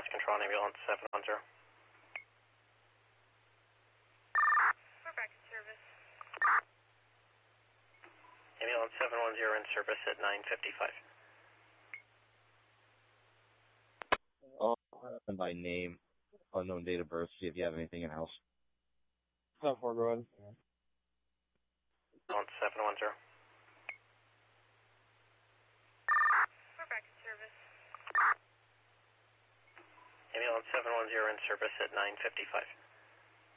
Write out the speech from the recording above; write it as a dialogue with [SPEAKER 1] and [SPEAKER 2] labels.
[SPEAKER 1] control, ambulance 710.
[SPEAKER 2] We're back in service.
[SPEAKER 1] Ambulance 710 in service at 9:55.
[SPEAKER 3] And by name, unknown date of birth, see if you have anything in house.
[SPEAKER 4] 10-4, go ahead.
[SPEAKER 1] Ambulance 710.
[SPEAKER 2] We're back in service.
[SPEAKER 1] Ambulance 710 in service at 9:55.